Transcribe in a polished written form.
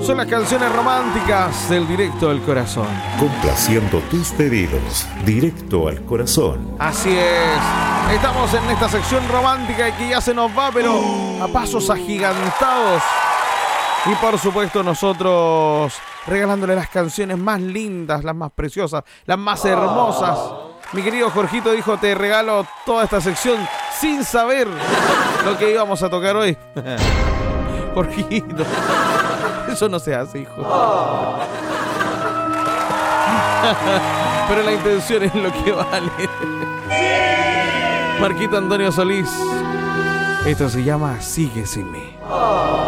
Son las canciones románticas del Directo al Corazón. Complaciendo tus pedidos, directo al corazón. Así es. Estamos en esta sección romántica y que ya se nos va, pero a pasos agigantados. Y por supuesto nosotros regalándole las canciones más lindas, las más preciosas, las más hermosas. Mi querido Jorgito dijo, te regalo toda esta sección sin saber lo que íbamos a tocar hoy. Jorgito, eso no se hace, hijo. Pero la intención es lo que vale. Marquito Antonio Solís. Esto se llama Sigue sin mí.